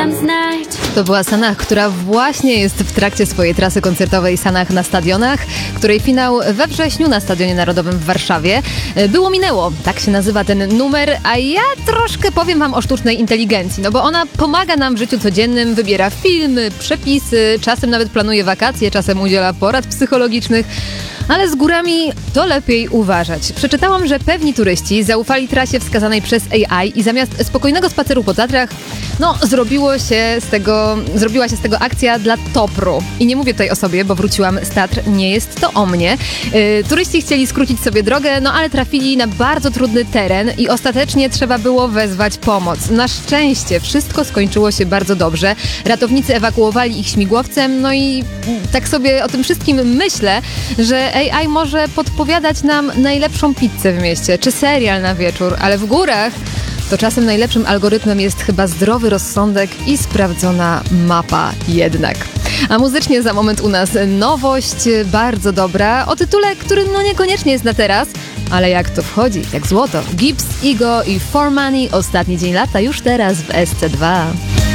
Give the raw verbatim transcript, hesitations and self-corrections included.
To była Sanach, która właśnie jest w trakcie swojej trasy koncertowej Sanach na stadionach, której finał we wrześniu na Stadionie Narodowym w Warszawie. Było minęło, tak się nazywa ten numer, a ja troszkę powiem wam o sztucznej inteligencji, no bo ona pomaga nam w życiu codziennym, wybiera filmy, przepisy, czasem nawet planuje wakacje, czasem udziela porad psychologicznych. Ale z górami to lepiej uważać. Przeczytałam, że pewni turyści zaufali trasie wskazanej przez A I i zamiast spokojnego spaceru po Tatrach, no zrobiło się z tego, zrobiła się z tego akcja dla Topru. I nie mówię tutaj o sobie, bo wróciłam z Tatr, nie jest to o mnie. Yy, turyści chcieli skrócić sobie drogę, no ale trafili na bardzo trudny teren i ostatecznie trzeba było wezwać pomoc. Na szczęście wszystko skończyło się bardzo dobrze. Ratownicy ewakuowali ich śmigłowcem, no i tak sobie o tym wszystkim myślę, że A I może podpowiadać nam najlepszą pizzę w mieście, czy serial na wieczór, ale w górach to czasem najlepszym algorytmem jest chyba zdrowy rozsądek i sprawdzona mapa jednak. A muzycznie za moment u nas nowość, bardzo dobra, o tytule, który no niekoniecznie jest na teraz, ale jak to wchodzi, jak złoto. Gibbs, Ego i For Money, ostatni dzień lata już teraz w S C dwa.